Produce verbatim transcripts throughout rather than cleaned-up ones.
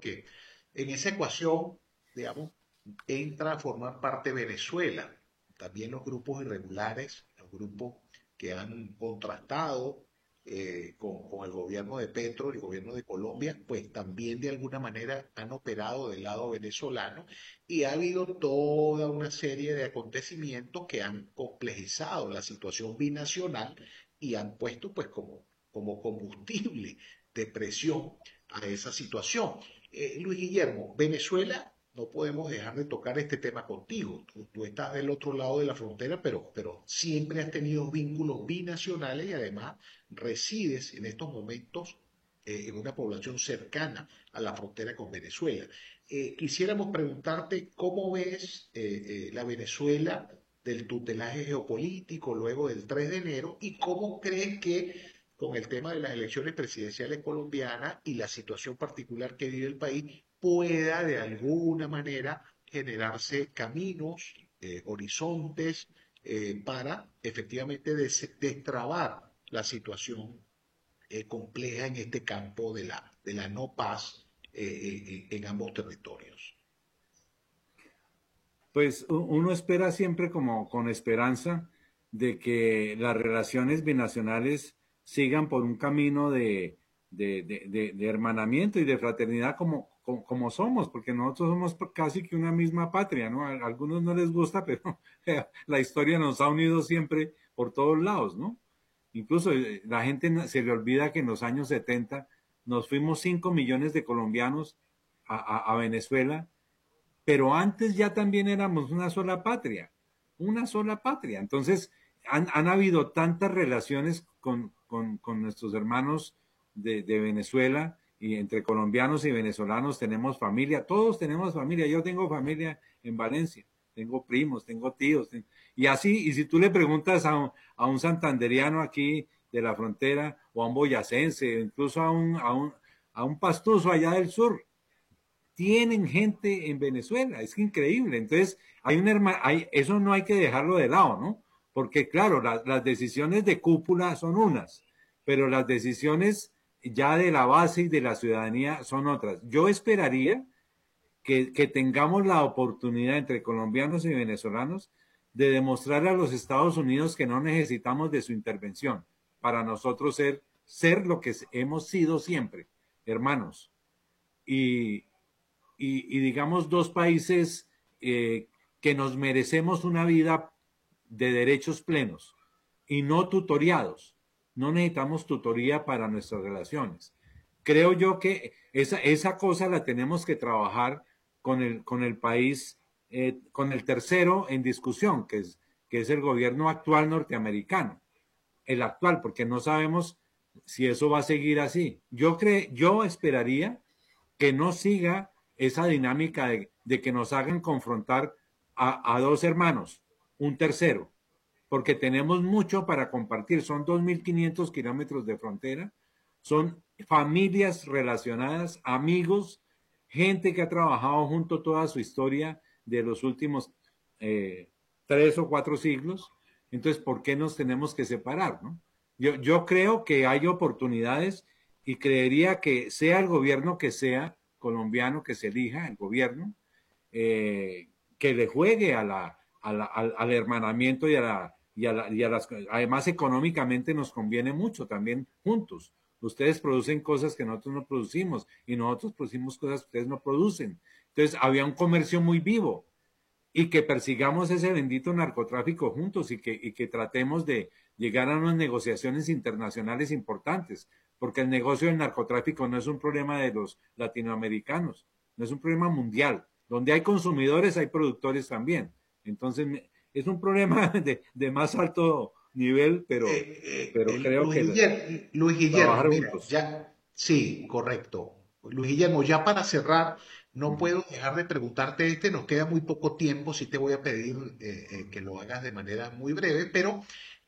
porque en esa ecuación, digamos, entra a formar parte Venezuela. También los grupos irregulares, los grupos que han contrastado eh, con, con el gobierno de Petro, el gobierno de Colombia, pues también de alguna manera han operado del lado venezolano y ha habido toda una serie de acontecimientos que han complejizado la situación binacional y han puesto pues como, como combustible de presión a esa situación. Eh, Luis Guillermo, Venezuela, no podemos dejar de tocar este tema contigo. Tú, tú estás del otro lado de la frontera, pero, pero siempre has tenido vínculos binacionales y además resides en estos momentos eh, en una población cercana a la frontera con Venezuela. Eh, quisiéramos preguntarte cómo ves eh, eh, la Venezuela del tutelaje geopolítico luego del tres de enero y cómo crees que con el tema de las elecciones presidenciales colombianas y la situación particular que vive el país pueda de alguna manera generarse caminos, eh, horizontes eh, para efectivamente des destrabar la situación eh, compleja en este campo de la, de la no paz eh, eh, en ambos territorios. Pues u- uno espera siempre como con esperanza de que las relaciones binacionales sigan por un camino de, de, de- de- de hermanamiento y de fraternidad como, como, como somos, porque nosotros somos casi que una misma patria, ¿no? A algunos no les gusta, pero la historia nos ha unido siempre por todos lados, ¿no? Incluso eh, la gente no- se le olvida que en los años setenta nos fuimos cinco millones de colombianos a, a- a Venezuela, pero antes ya también éramos una sola patria, una sola patria. Entonces, han, han habido tantas relaciones con, con, con nuestros hermanos de, de, Venezuela, y entre colombianos y venezolanos tenemos familia, todos tenemos familia. Yo tengo familia en Valencia, tengo primos, tengo tíos, ten, y así, y si tú le preguntas a un, a un santanderiano aquí de la frontera, o a un boyacense, incluso a un, a un, a un pastuso allá del sur, tienen gente en Venezuela, es increíble. Entonces, hay un hermano, hay, eso no hay que dejarlo de lado, ¿no? Porque claro, la, las decisiones de cúpula son unas, pero las decisiones ya de la base y de la ciudadanía son otras. Yo esperaría que, que tengamos la oportunidad entre colombianos y venezolanos de demostrar a los Estados Unidos que no necesitamos de su intervención para nosotros ser, ser lo que hemos sido siempre, hermanos. Y, y, y digamos dos países eh, que nos merecemos una vida de derechos plenos y no tutoriados. No necesitamos tutoría para nuestras relaciones. Creo yo que esa, esa cosa la tenemos que trabajar con el, con el país, eh, con el tercero en discusión, que es, que es el gobierno actual norteamericano. El actual, porque no sabemos si eso va a seguir así. Yo, cre, yo esperaría que no siga esa dinámica de, de que nos hagan confrontar a, a, dos hermanos, un tercero, porque tenemos mucho para compartir. Son dos mil quinientos kilómetros de frontera, son familias relacionadas, amigos, gente que ha trabajado junto toda su historia de los últimos eh, tres o cuatro siglos. Entonces, ¿por qué nos tenemos que separar, no? Yo, yo creo que hay oportunidades y creería que sea el gobierno que sea colombiano que se elija, el gobierno, eh, que le juegue a la, a la, al, al, hermanamiento y a, la, y, a la, y a las... Además, económicamente nos conviene mucho también juntos. Ustedes producen cosas que nosotros no producimos y nosotros producimos cosas que ustedes no producen. Entonces, había un comercio muy vivo y que persigamos ese bendito narcotráfico juntos y que, y que tratemos de llegar a unas negociaciones internacionales importantes, porque el negocio del narcotráfico no es un problema de los latinoamericanos, no es un problema mundial. Donde hay consumidores hay productores también. Entonces es un problema de, de más alto nivel, pero, Eh, eh, pero el- creo Luis que Guillermo, Luis Guillermo, trabajar mira, juntos. ya, sí, correcto. Luis Guillermo, ya para cerrar, Uh no -huh. puedo dejar de preguntarte este, nos queda muy poco tiempo, sí te voy a pedir eh, eh, que lo hagas de manera muy breve, pero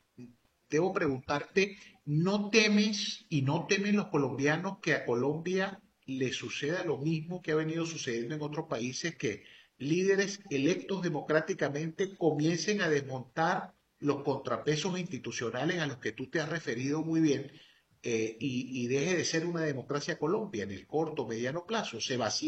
debo preguntarte, ¿no temes y no temen los colombianos que a Colombia le suceda lo mismo que ha venido sucediendo en otros países, que líderes electos democráticamente comiencen a desmontar los contrapesos institucionales a los que tú te has referido muy bien eh, y, y deje de ser una democracia Colombia en el corto, mediano plazo? Se vacía